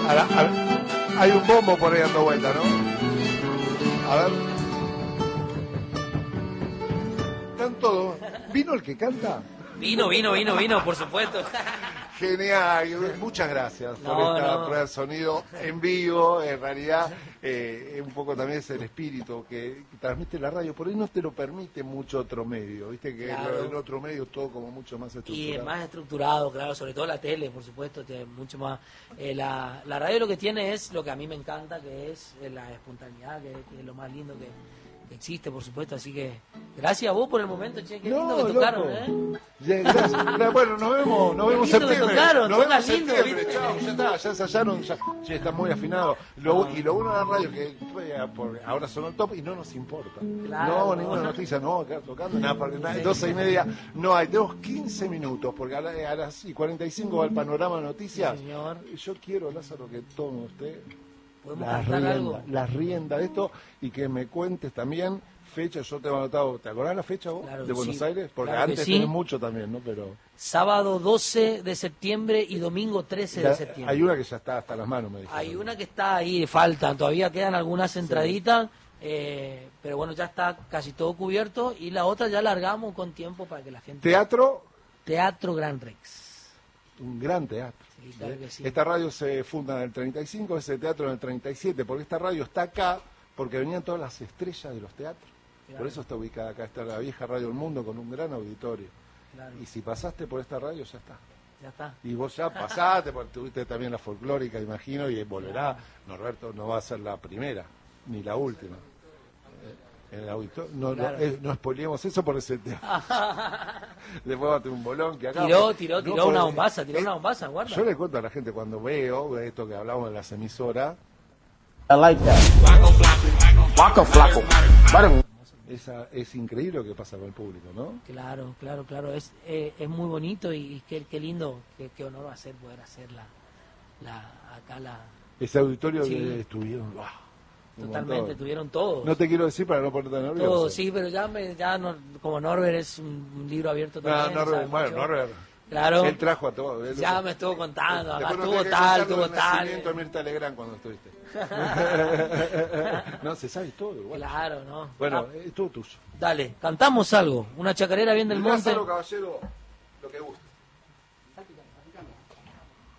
Hay un bombo por ahí dando vuelta, ¿no? A ver. Están todos. ¿Vino el que canta? Vino, por supuesto. Genial, muchas gracias por esta prueba de sonido en vivo. En realidad, un poco también es el espíritu que transmite la radio. Por ahí no te lo permite mucho otro medio, viste que claro. En otro medio es todo como mucho más estructurado. Y más estructurado, claro, sobre todo la tele, por supuesto, tiene mucho más. La radio lo que tiene es lo que a mí me encanta, que es la espontaneidad, que es lo más lindo que existe, por supuesto, así que gracias a vos por el momento, che, qué lindo que tocaron, Gracias. Bueno, nos vemos en septiembre. Nos vemos en septiembre. Chao, ya ensayaron, che, está muy afinado. Y lo bueno de la radio que ahora son el top y no nos importa. Claro, no, ninguna noticia, no, acá tocando, nada, 12:30, no hay, tenemos 15 minutos, porque a las 45 va el panorama de noticias. Sí, señor. Yo quiero, Lázaro, que tome usted las riendas de esto y que me cuentes también fecha. Yo te he anotado, ¿te acordás la fecha vos? Claro, de Buenos Aires, porque claro antes tenés mucho también, ¿no? Pero sábado 12 de septiembre y domingo 13 de septiembre. Hay una que ya está hasta las manos, me dijeron. Hay una que está ahí, faltan, todavía quedan algunas entraditas, pero bueno, ya está casi todo cubierto, y la otra ya largamos con tiempo para que la gente... Teatro Gran Rex. Un gran teatro. Sí, claro que sí. Esta radio se funda en el 35, ese teatro en el 37, porque esta radio está acá, porque venían todas las estrellas de los teatros. Claro. Por eso está ubicada acá, está la vieja Radio del Mundo con un gran auditorio. Claro. Y si pasaste por esta radio, ya está. Ya está. Y vos ya pasaste, porque tuviste también la folclórica, imagino, y volverá. Norberto no va a ser la primera, ni la última. En el auditorio, no spoileemos eso por ese tema. Después va a tener un bolón que acá... Tiró una bombaza, guarda. Yo le cuento a la gente cuando veo esto que hablamos de las emisoras. I like that. Flaco, flaco. Es increíble lo que pasa con el público, ¿no? Claro. Es muy bonito y qué lindo, qué honor va a ser poder hacer Ese auditorio que estuvieron... ¡Wow! Totalmente, tuvieron todo. No te quiero decir para no ponerte nervioso. Todo, sí, pero como Norbert es un libro abierto también. Norbert. Claro. Él trajo a todos. Ya me estuvo contando, acá tuvo tal. De Mirta Legrand cuando estuviste. No, se sabe todo igual. Claro, ¿no? Bueno, es todo tuyo. Dale, cantamos algo, una chacarera bien del monte. Lázaro Caballero.